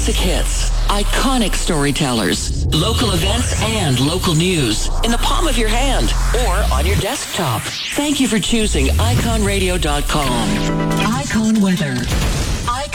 Classic hits, iconic storytellers, local events, and local news in the palm of your hand or on your desktop. Thank you for choosing iconradio.com. Icon Weather.